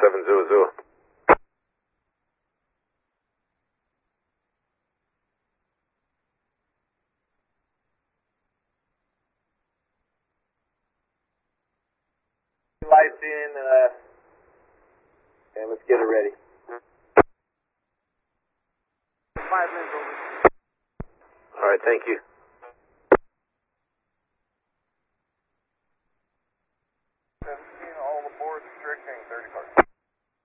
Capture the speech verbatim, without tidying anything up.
seven zero zero. Lights in, uh, and let's get it ready. Five minutes over. All right, thank you.